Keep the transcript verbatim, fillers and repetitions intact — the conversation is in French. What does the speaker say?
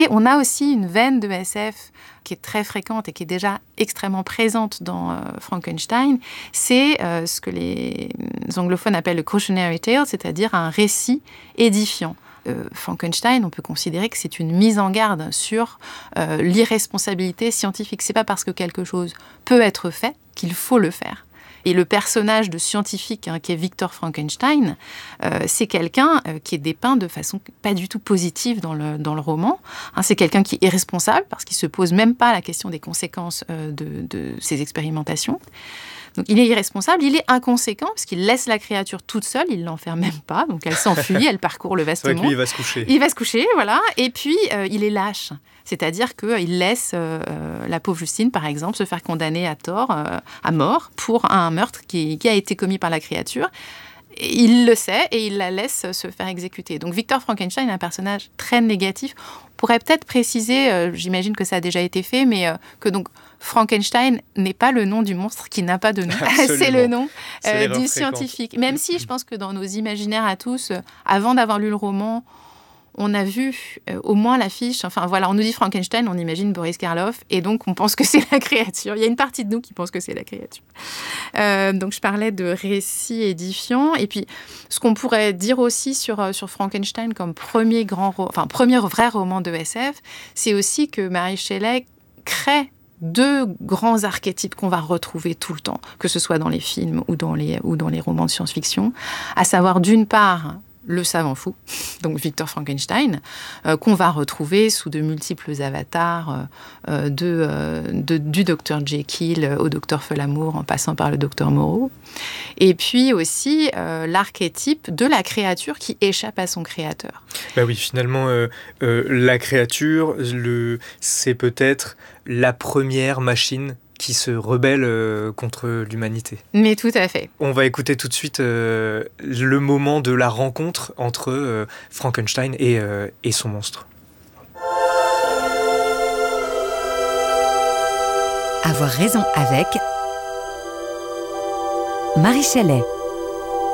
Et on a aussi une veine de S F qui est très fréquente et qui est déjà extrêmement présente dans euh, Frankenstein. C'est euh, ce que les anglophones appellent le cautionary tale, c'est-à-dire un récit édifiant. Euh, Frankenstein, on peut considérer que c'est une mise en garde sur euh, l'irresponsabilité scientifique. C'est pas parce que quelque chose peut être fait qu'il faut le faire. Et le personnage de scientifique, hein, qui est Victor Frankenstein, euh, c'est quelqu'un euh, qui est dépeint de façon pas du tout positive dans le, dans le roman. Hein, c'est quelqu'un qui est irresponsable parce qu'il ne se pose même pas la question des conséquences euh, de, de ses expérimentations. Donc il est irresponsable, il est inconséquent parce qu'il laisse la créature toute seule, il ne l'enferme même pas, donc elle s'enfuit, elle parcourt le vaste monde. C'est vrai que lui, monde. il va se coucher. Il va se coucher, voilà. Et puis, euh, il est lâche. C'est-à-dire qu'il laisse euh, la pauvre Justine, par exemple, se faire condamner à tort, euh, à mort, pour un meurtre qui, qui a été commis par la créature. Et il le sait et il la laisse se faire exécuter. Donc Victor Frankenstein est un personnage très négatif. On pourrait peut-être préciser, euh, j'imagine que ça a déjà été fait, mais euh, que donc Frankenstein n'est pas le nom du monstre qui n'a pas de nom. C'est le nom euh, du scientifique. Même si je pense que dans nos imaginaires à tous, euh, avant d'avoir lu le roman, on a vu euh, au moins l'affiche. Enfin voilà, on nous dit Frankenstein, on imagine Boris Karloff, et donc on pense que c'est la créature. Il y a une partie de nous qui pense que c'est la créature. Euh, donc je parlais de récit édifiant, et puis ce qu'on pourrait dire aussi sur, sur Frankenstein comme premier grand, ro- enfin premier vrai roman de S F, c'est aussi que Mary Shelley crée deux grands archétypes qu'on va retrouver tout le temps, que ce soit dans les films ou dans les, ou dans les romans de science-fiction, à savoir d'une part le savant fou, donc Victor Frankenstein, euh, qu'on va retrouver sous de multiples avatars, euh, de, euh, de, du docteur Jekyll au docteur Folamour, en passant par le docteur Moreau. Et puis aussi euh, l'archétype de la créature qui échappe à son créateur. Bah oui, finalement, euh, euh, la créature, le, c'est peut-être la première machine qui se rebelle euh, contre l'humanité. Mais tout à fait. On va écouter tout de suite euh, le moment de la rencontre entre euh, Frankenstein et, euh, et son monstre. Avoir raison avec Marie Shelley.